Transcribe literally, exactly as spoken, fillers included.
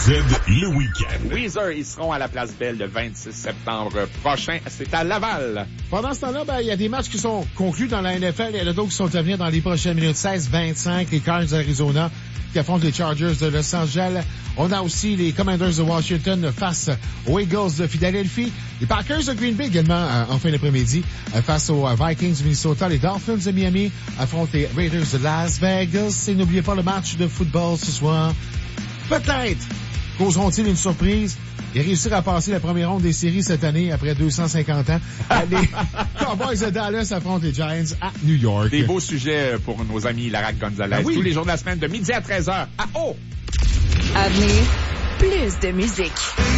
Z, le week-end. Weezer, ils seront à la Place Belle le vingt-six septembre prochain. C'est à Laval. Pendant ce temps-là, ben, il y a des matchs qui sont conclus dans la N F L. Il y en a d'autres qui sont à venir dans les prochaines minutes. seize vingt-cinq, les Cardinals d'Arizona qui affrontent les Chargers de Los Angeles. On a aussi les Commanders de Washington face aux Eagles de Philadelphie. Les Packers de Green Bay également euh, en fin d'après-midi euh, face aux euh, Vikings de Minnesota. Les Dolphins de Miami affrontent les Raiders de Las Vegas. Et n'oubliez pas le match de football ce soir. Peut-être causeront-ils une surprise et réussir à passer la première ronde des séries cette année après deux cent cinquante ans. Les Cowboys de Dallas affrontent les Giants à New York. Des beaux sujets pour nos amis Larac Gonzalez. Ben oui. Tous les jours de la semaine de midi à treize heures. À haut! À venir, plus de musique.